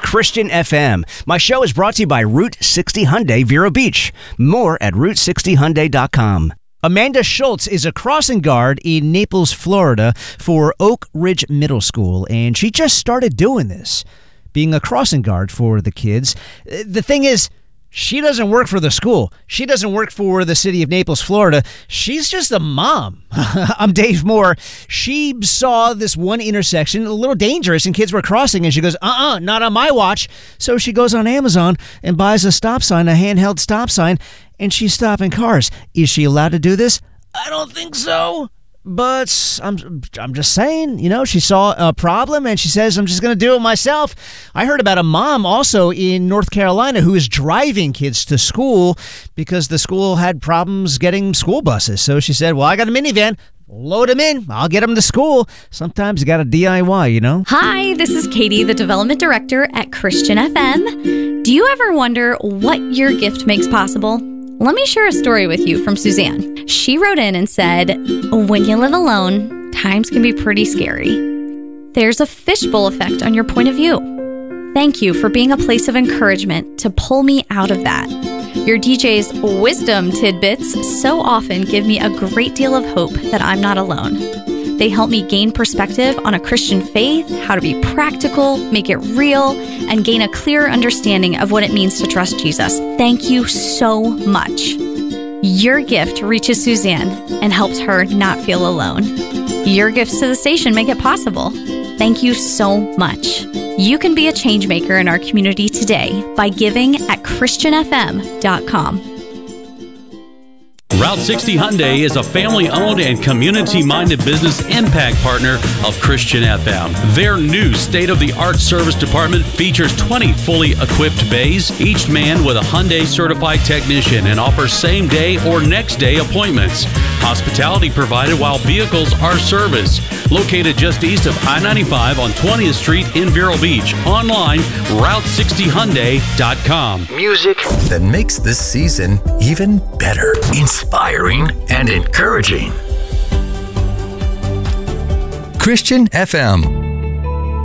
Christian FM. My show is brought to you by Route 60 Hyundai Vero Beach. More at Route60Hyundai.com. Amanda Schultz is a crossing guard in Naples, Florida for Oak Ridge Middle School, and she just started doing this, being a crossing guard for the kids. The thing is, she doesn't work for the school. She doesn't work for the city of Naples, Florida. She's just a mom. I'm Dave Moore. She saw this one intersection a little dangerous and kids were crossing, and she goes, not on my watch. So she goes on Amazon and buys a stop sign, a handheld stop sign, and she's stopping cars. Is she allowed to do this? I don't think so. But I'm just saying, she saw a problem and she says, I'm just going to do it myself. I heard about a mom also in North Carolina who is driving kids to school because the school had problems getting school buses. So she said, well, I got a minivan. Load them in. I'll get them to school. Sometimes you got to DIY, Hi, this is Katie, the development director at Christian FM. Do you ever wonder what your gift makes possible? Let me share a story with you from Suzanne. She wrote in and said, when you live alone, times can be pretty scary. There's a fishbowl effect on your point of view. Thank you for being a place of encouragement to pull me out of that. Your DJ's wisdom tidbits so often give me a great deal of hope that I'm not alone. They help me gain perspective on a Christian faith, how to be practical, make it real, and gain a clearer understanding of what it means to trust Jesus. Thank you so much. Your gift reaches Suzanne and helps her not feel alone. Your gifts to the station make it possible. Thank you so much. You can be a change maker in our community today by giving at ChristianFM.com. Route 60 Hyundai is a family-owned and community-minded business impact partner of Christian FM. Their new state-of-the-art service department features 20 fully equipped bays, each manned with a Hyundai certified technician, and offers same-day or next-day appointments. Hospitality provided while vehicles are serviced. Located just east of I-95 on 20th Street in Vero Beach. Online, Route60Hyundai.com. Music that makes this season even better. Inspiring and encouraging. Christian FM.